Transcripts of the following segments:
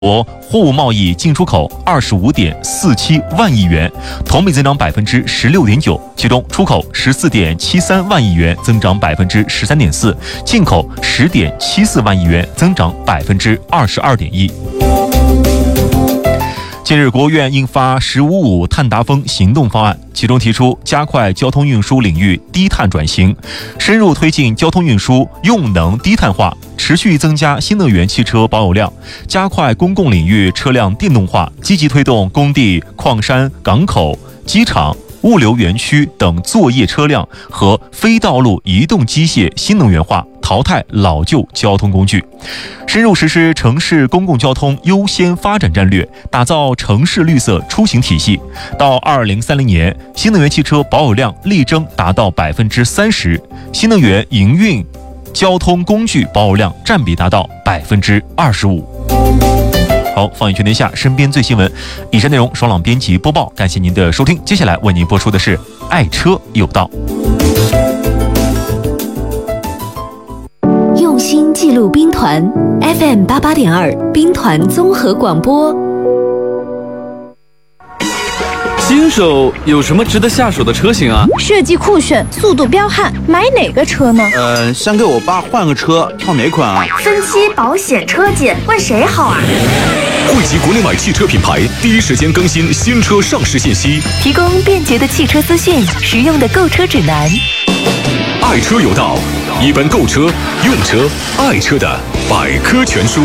国货物贸易进出口25.47万亿元，同比增长16.9%，其中出口14.73万亿元，增长13.4%，进口10.74万亿元，增长22.1%。近日，国务院印发“十五五”碳达峰行动方案，其中提出加快交通运输领域低碳转型，深入推进交通运输用能低碳化，持续增加新能源汽车保有量，加快公共领域车辆电动化，积极推动工地、矿山、港口、机场、物流园区等作业车辆和非道路移动机械新能源化，淘汰老旧交通工具，深入实施城市公共交通优先发展战略，打造城市绿色出行体系。到2030年，新能源汽车保有量力争达到30%，新能源营运交通工具保有量占比达到25%。好，放眼全天下，身边最新闻。以上内容爽朗编辑播报，感谢您的收听。接下来为您播出的是爱车有道。 用心记录兵团 FM 88.2兵团综合广播。 新手有什么值得下手的车型啊？ 设计酷炫，速度彪悍，买哪个车呢？ 想给我爸换个车，挑哪款啊？ 分期、保险、车检，问谁好啊？ 汇集国内外汽车品牌，第一时间更新新车上市信息， 提供便捷的汽车资讯，实用的购车指南。 爱车有道，一本购车、用车、爱车的百科全书。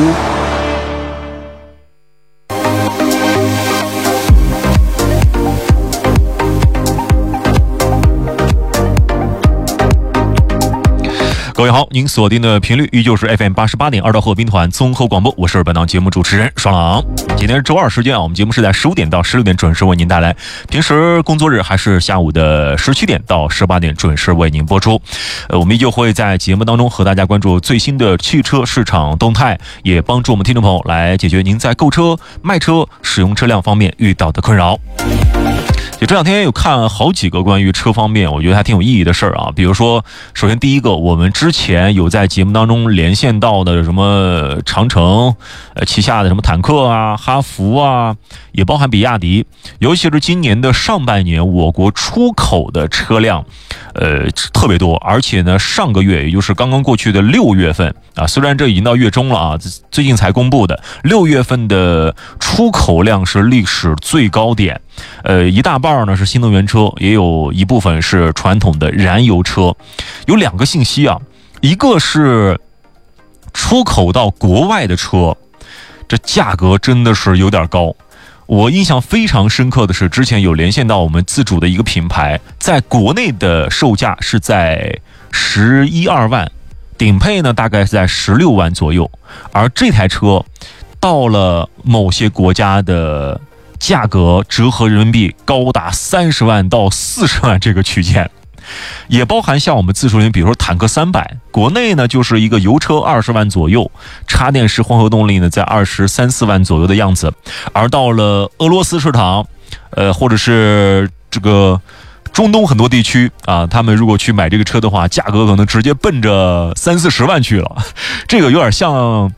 各位好，您锁定的频率依旧是 FM 88.2到鹤兵团综合广播，我是本档节目主持人爽朗。今天是周二时间啊，我们节目是在15点到16点准时为您带来，平时工作日还是下午的17点到18点准时为您播出。我们依旧会在节目当中和大家关注最新的汽车市场动态，也帮助我们听众朋友来解决您在购车、卖车、使用车辆方面遇到的困扰。就这两天有看好几个关于车方面我觉得还挺有意义的事儿啊，比如说首先第一个，我们之前有在节目当中连线到的什么长城旗下的什么坦克啊、哈弗啊，也包含比亚迪，尤其是今年的上半年我国出口的车辆特别多，而且呢上个月也就是刚刚过去的6月份啊，虽然这已经到月中了啊，最近才公布的6月份的出口量是历史最高点，一大半呢是新能源车，也有一部分是传统的燃油车。有两个信息啊，一个是出口到国外的车，这价格真的是有点高。我印象非常深刻的是，之前有连线到我们自主的一个品牌，在国内的售价是在11、12万，顶配呢大概是在16万左右，而这台车到了某些国家的价格折合人民币高达30万到40万这个区间，也包含像我们自主品，比如说坦克300，国内呢就是一个油车20万左右，插电式混合动力呢在23、24万左右的样子，而到了俄罗斯市场，或者是这个中东很多地区啊，他们如果去买这个车的话，价格可能直接奔着30、40万去了，这个有点像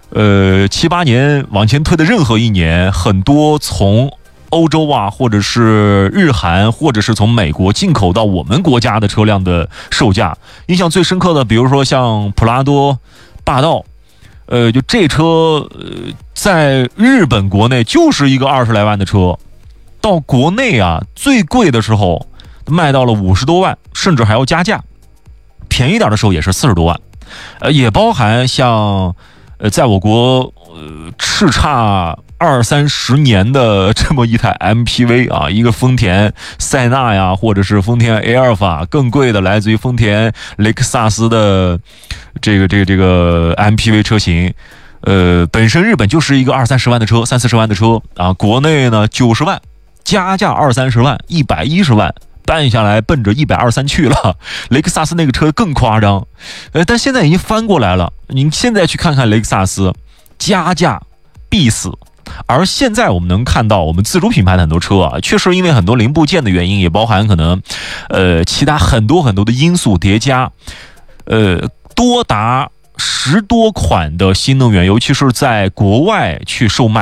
7、8年往前推的任何一年，很多从欧洲啊，或者是日韩，或者是从美国进口到我们国家的车辆的售价，印象最深刻的，比如说像普拉多、霸道，就这车，在日本国内就是一个20来万的车，到国内啊，最贵的时候卖到了50多万，甚至还要加价，便宜点的时候也是40多万，也包含像在我国叱咤20-30年的这么一台 MPV 啊，一个丰田塞纳呀，或者是丰田埃尔法，更贵的来自于丰田雷克萨斯的这个 MPV 车型，本身日本就是一个20-30万的车，30、40万的车啊，国内呢90万，加价20、30万，110万。办下来奔着123去了，雷克萨斯那个车更夸张，但现在已经翻过来了。您现在去看看雷克萨斯，加价必死。而现在我们能看到，我们自主品牌的很多车啊，确实因为很多零部件的原因，也包含可能其他很多的因素叠加，多达 10多款的新能源，尤其是在国外去售卖